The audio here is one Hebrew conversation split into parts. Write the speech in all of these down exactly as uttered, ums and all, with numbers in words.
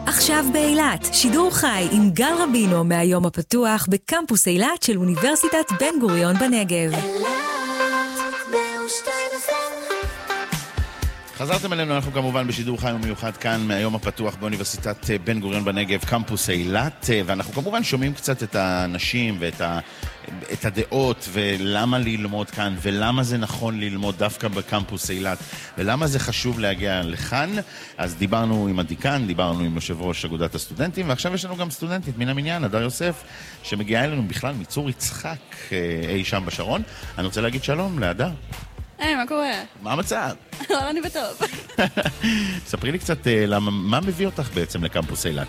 עכשיו באילת, שידור חי עם גל רבינו מהיום הפתוח בקמפוס אילת של אוניברסיטת בן גוריון בנגב. חזרתם אלינו, אנחנו כמובן בשידור חי ומיוחד כאן מהיום הפתוח באוניברסיטת בן גוריון בנגב, קמפוס אילת, ואנחנו כמובן שומעים קצת את האנשים ואת ה... את הדעות ולמה ללמוד כאן ולמה זה נכון ללמוד דווקא בקמפוס אילת ולמה זה חשוב להגיע לכאן. אז דיברנו עם הדיקן, דיברנו עם יושב ראש אגודת הסטודנטים, ועכשיו יש לנו גם סטודנטית מן המניין, הדר יוסף, שמגיעה אלינו בכלל מצור יצחק אי שם בשרון. אני רוצה להגיד שלום להדר. היי, מה קורה? מה המצב? לא, אני בטוב. ספרי לי קצת למה, מה מביא אותך בעצם לקמפוס אילת?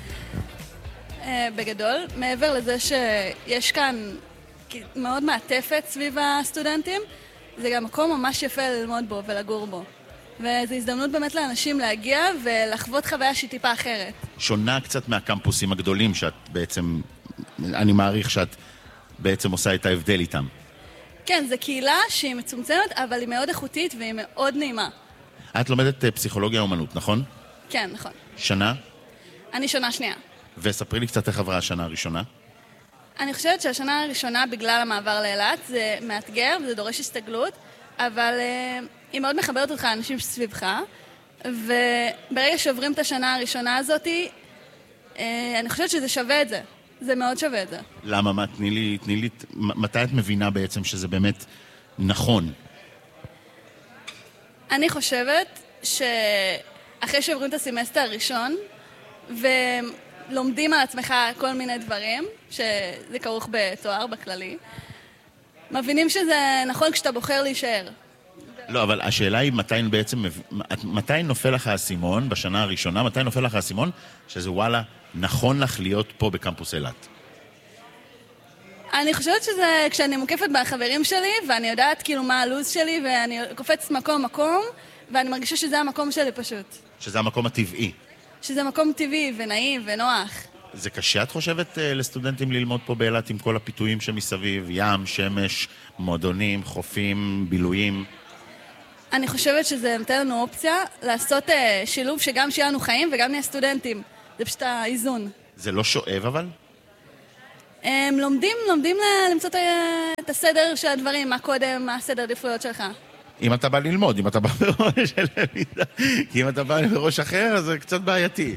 בגדול, מעבר לזה שיש כאן מאוד מעטפת סביב הסטודנטים, זה גם מקום ממש יפה ללמוד בו ולגור בו. וזו הזדמנות באמת לאנשים להגיע ולחוות חוויה שהיא טיפה אחרת. שונה קצת מהקמפוסים הגדולים שאת בעצם, אני מעריך שאת בעצם עושה את ההבדל איתם. כן, זו קהילה שהיא מצומצמת, אבל היא מאוד איכותית והיא מאוד נעימה. את לומדת פסיכולוגיה אומנות, נכון? כן, נכון. שנה? אני שנה שנייה. וספרי לי קצת איך עברה השנה הראשונה. אני חושבת שהשנה הראשונה בגלל המעבר לאילת זה מאתגר וזה דורש הסתגלות, אבל uh, היא מאוד מחברת אותך לאנשים סביבך, וברגע שעוברים את השנה הראשונה הזאת, uh, אני חושבת שזה שווה את זה. זה מאוד שווה את זה. למה? מה? תני לי, תני לי, מתי את מבינה בעצם שזה באמת נכון? אני חושבת שאחרי שעוברים את הסמסטר הראשון, ולומדים על עצמך כל מיני דברים, שזה כרוך בתואר בכללי, מבינים שזה נכון כשאתה בוחר להישאר. לא, אבל השאלה היא מתי בעצם, מתי נופל לך הסימון בשנה הראשונה, מתי נופל לך הסימון שזה וואלה, נכון לך להיות פה בקמפוס אילת? אני חושבת שזה כשאני מוקפת בחברים שלי, ואני יודעת כאילו מה הלוז שלי, ואני קופצת מקום מקום, ואני מרגישה שזה המקום שלי פשוט. שזה המקום הטבעי. שזה מקום טבעי ונעים ונוח. זה קשה, את חושבת, לסטודנטים ללמוד פה באילת עם כל הפיתויים שמסביב, ים, שמש, מועדונים, חופים, בילויים? אני חושבת שזה נותן לנו אופציה לעשות שילוב שגם שיהיה לנו חיים וגם נהיה סטודנטים. זה פשוט האיזון. זה לא שואב אבל? הם לומדים, לומדים למצוא את הסדר של הדברים, מה קודם, מה הסדר עדיפויות שלך. אם אתה בא ללמוד, אם אתה בא בראש של למידה, כי אם אתה בא בראש אחר, אז זה קצת בעייתי.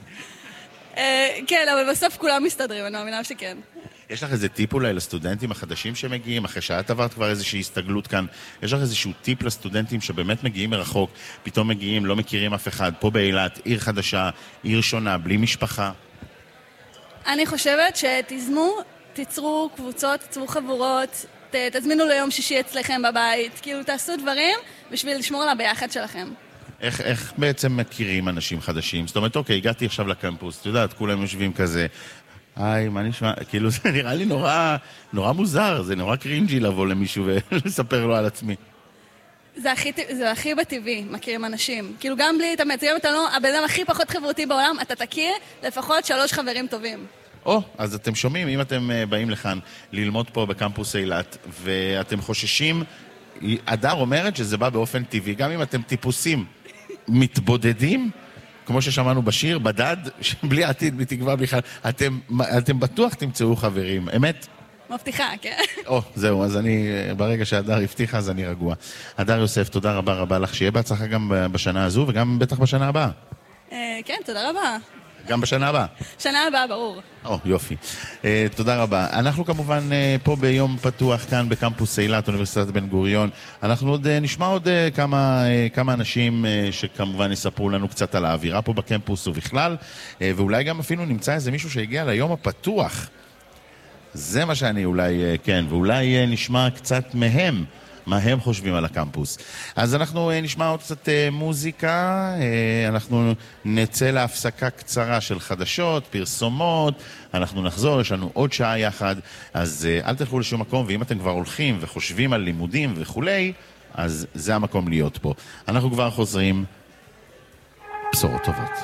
כן, אבל בסוף כולם מסתדרים, אני מאמינה שכן. יש לך איזה טיפ אולי לסטודנטים החדשים שמגיעים, אחרי שאת עברת כבר איזושהי הסתגלות כאן, יש לך איזשהו טיפ לסטודנטים שבאמת מגיעים מרחוק, פתאום מגיעים, לא מכירים אף אחד, פה באילת, עיר חדשה, עיר שונה, בלי משפחה? אני חושבת שתזמו, תיצרו קבוצות, תיצרו חבורות, ת, תזמינו ליום שישי אצלכם בבית, כאילו תעשו דברים בשביל לשמור על הביחד שלכם. איך, איך בעצם מכירים אנשים חדשים? זאת אומרת, אוקיי, הגעתי עכשיו לקמפוס, אתה יודעת, כולם יושבים כזה, היי, מה נשמע? כאילו זה נראה לי נורא, נורא מוזר, זה נורא קרינג'י לבוא למישהו ולספר לו על עצמי. זה הכי, זה הכי בטבעי, מכירים אנשים. כאילו גם בלי להתאמץ, גם אתה לא, הבן אדם הכי פחות חברותי בעולם, אתה תכיר לפחות שלוש חברים טובים. או, אז אתם שומעים, אם אתם באים לכאן ללמוד פה בקמפוס אילת, ואתם חוששים, הדר אומרת שזה בא באופן טבעי, גם אם אתם טיפוסים מתבודדים, כמו ששמענו בשיר, בדד, בלי עתיד, בלי תקווה בכלל, אתם, אתם בטוח תמצאו חברים, אמת? מבטיחה, כן. או, זהו, אז אני, ברגע שהדר הבטיחה, אז אני רגוע. הדר יוסף, תודה רבה רבה לך, שיהיה בהצלחה גם בשנה הזו, וגם בטח בשנה הבאה. כן, תודה רבה. גם בשנה הבאה. שנה הבאה, ברור. או, יופי. Uh, תודה רבה. אנחנו כמובן uh, פה ביום פתוח כאן בקמפוס אילת, אוניברסיטת בן גוריון. אנחנו עוד uh, נשמע עוד uh, כמה, uh, כמה אנשים uh, שכמובן יספרו לנו קצת על האווירה פה בקמפוס ובכלל, uh, ואולי גם אפילו נמצא איזה מישהו שהגיע ליום הפתוח. זה מה שאני אולי, uh, כן, ואולי uh, נשמע קצת מהם. מה הם חושבים על הקמפוס. אז אנחנו נשמע עוד קצת מוזיקה, אנחנו נצא להפסקה קצרה של חדשות, פרסומות, אנחנו נחזור, יש לנו עוד שעה יחד, אז אל תלכו לשום מקום, ואם אתם כבר הולכים וחושבים על לימודים וכולי, אז זה המקום להיות פה. אנחנו כבר חוזרים, בשורות טובות.